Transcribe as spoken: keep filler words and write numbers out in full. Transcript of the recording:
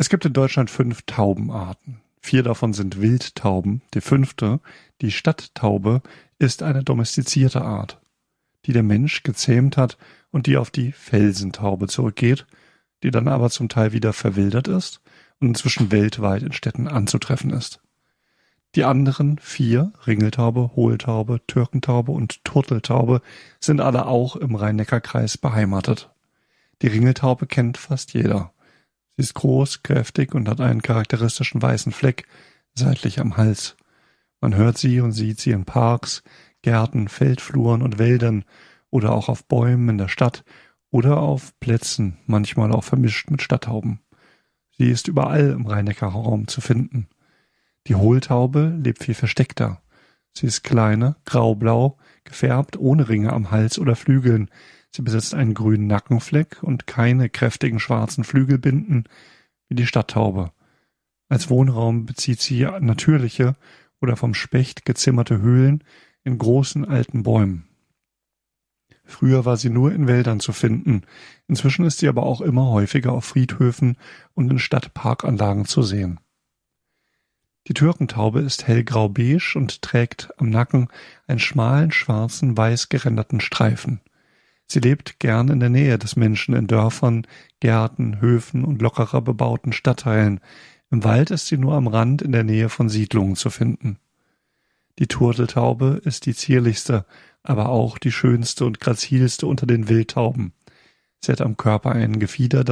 Es gibt in Deutschland fünf Taubenarten. Vier davon sind Wildtauben. Die fünfte, die Stadttaube, ist eine domestizierte Art, die der Mensch gezähmt hat und die auf die Felsentaube zurückgeht, die dann aber zum Teil wieder verwildert ist und inzwischen weltweit in Städten anzutreffen ist. Die anderen vier, Ringeltaube, Hohltaube, Türkentaube und Turteltaube, sind alle auch im Rhein-Neckar-Kreis beheimatet. Die Ringeltaube kennt fast jeder. Sie ist groß, kräftig und hat einen charakteristischen weißen Fleck seitlich am Hals. Man hört sie und sieht sie in Parks, Gärten, Feldfluren und Wäldern oder auch auf Bäumen in der Stadt oder auf Plätzen, manchmal auch vermischt mit Stadttauben. Sie ist überall im Rhein-Neckar-Raum zu finden. Die Hohltaube lebt viel versteckter. Sie ist kleiner, graublau, gefärbt, ohne Ringe am Hals oder Flügeln. Sie besitzt einen grünen Nackenfleck und keine kräftigen schwarzen Flügelbinden wie die Stadttaube. Als Wohnraum bezieht sie natürliche oder vom Specht gezimmerte Höhlen in großen alten Bäumen. Früher war sie nur in Wäldern zu finden, inzwischen ist sie aber auch immer häufiger auf Friedhöfen und in Stadtparkanlagen zu sehen. Die Türkentaube ist hellgrau-beige und trägt am Nacken einen schmalen, schwarzen, weiß geränderten Streifen. Sie lebt gern in der Nähe des Menschen in Dörfern, Gärten, Höfen und lockerer bebauten Stadtteilen. Im Wald ist sie nur am Rand in der Nähe von Siedlungen zu finden. Die Turteltaube ist die zierlichste, aber auch die schönste und grazilste unter den Wildtauben. Sie hat am Körper ein Gefieder,